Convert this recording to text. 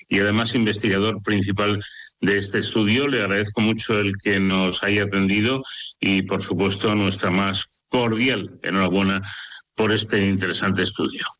y además investigador principal de este estudio. Le agradezco mucho el que nos haya atendido y, por supuesto, nuestra más cordial enhorabuena por este interesante estudio.